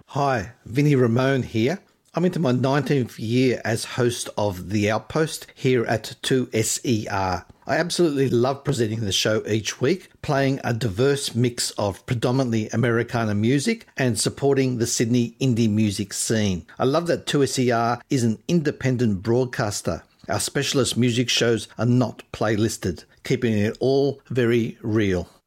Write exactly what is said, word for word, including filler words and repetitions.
Hi, Vinnie Ramone here. I'm into my nineteenth year as host of The Outpost here at two S E R. I absolutely love presenting the show each week, playing a diverse mix of predominantly Americana music and supporting the Sydney indie music scene. I love that two S E R is an independent broadcaster. Our specialist music shows are not playlisted, keeping it all very real.